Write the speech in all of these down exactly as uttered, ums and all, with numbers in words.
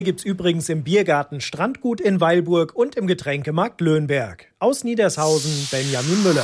Gibt's übrigens im Biergarten Strandgut in Weilburg und im Getränkemarkt Löhnberg. Aus Niedershausen, Benjamin Müller.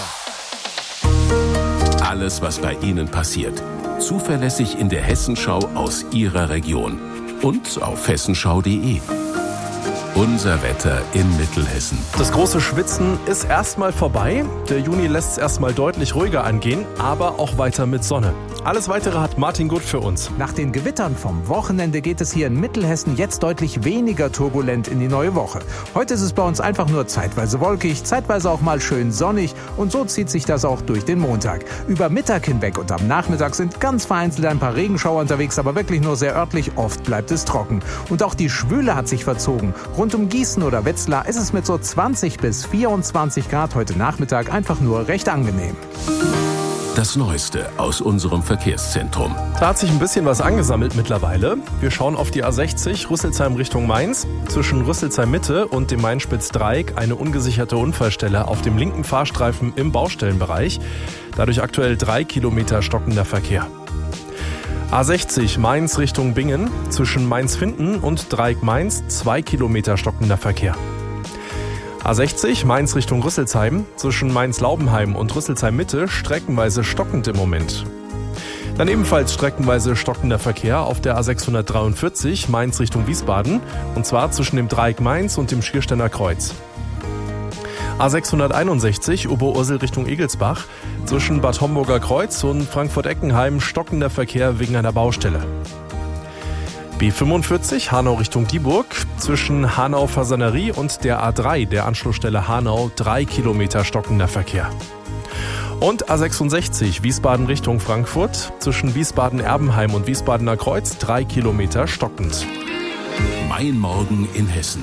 Alles, was bei Ihnen passiert. Zuverlässig in der Hessenschau aus Ihrer Region. Und auf hessenschau punkt de. Unser Wetter in Mittelhessen. Das große Schwitzen ist erstmal vorbei. Der Juni lässt es erstmal deutlich ruhiger angehen, aber auch weiter mit Sonne. Alles Weitere hat Martin Gutt für uns. Nach den Gewittern vom Wochenende geht es hier in Mittelhessen jetzt deutlich weniger turbulent in die neue Woche. Heute ist es bei uns einfach nur zeitweise wolkig, zeitweise auch mal schön sonnig und so zieht sich das auch durch den Montag. Über Mittag hinweg und am Nachmittag sind ganz vereinzelt ein paar Regenschauer unterwegs, aber wirklich nur sehr örtlich. Oft bleibt es trocken. Und auch die Schwüle hat sich verzogen. Rund um Gießen oder Wetzlar ist es mit so zwanzig bis vierundzwanzig Grad heute Nachmittag einfach nur recht angenehm. Das Neueste aus unserem Verkehrszentrum. Da hat sich ein bisschen was angesammelt mittlerweile. Wir schauen auf die A sechzig, Rüsselsheim Richtung Mainz. Zwischen Rüsselsheim Mitte und dem Mainspitz-Dreieck eine ungesicherte Unfallstelle auf dem linken Fahrstreifen im Baustellenbereich. Dadurch aktuell drei Kilometer stockender Verkehr. A sechzig Mainz Richtung Bingen. Zwischen Mainz-Finden und Dreieck Mainz zwei Kilometer stockender Verkehr. A sechzig Mainz Richtung Rüsselsheim, zwischen Mainz-Laubenheim und Rüsselsheim-Mitte streckenweise stockend im Moment. Dann ebenfalls streckenweise stockender Verkehr auf der A sechshundertdreiundvierzig Mainz Richtung Wiesbaden, und zwar zwischen dem Dreieck Mainz und dem Schiersteiner Kreuz. A sechshunderteinundsechzig Oberursel Richtung Egelsbach, zwischen Bad Homburger Kreuz und Frankfurt-Eckenheim stockender Verkehr wegen einer Baustelle. B fünfundvierzig Hanau Richtung Dieburg, zwischen Hanau-Fasanerie und der A drei, der Anschlussstelle Hanau, drei Kilometer stockender Verkehr. Und A sechsundsechzig Wiesbaden Richtung Frankfurt, zwischen Wiesbaden-Erbenheim und Wiesbadener Kreuz, drei Kilometer stockend. Mein Morgen in Hessen.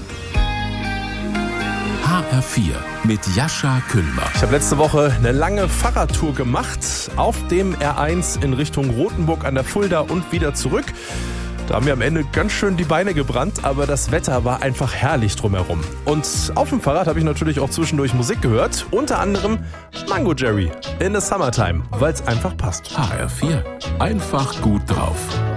H R vier mit Jascha Kühlmer. Ich habe letzte Woche eine lange Fahrradtour gemacht auf dem R eins in Richtung Rothenburg an der Fulda und wieder zurück. Da haben mir am Ende ganz schön die Beine gebrannt, aber das Wetter war einfach herrlich drumherum. Und auf dem Fahrrad habe ich natürlich auch zwischendurch Musik gehört, unter anderem Mango Jerry in the Summertime, weil es einfach passt. H R vier, einfach gut drauf.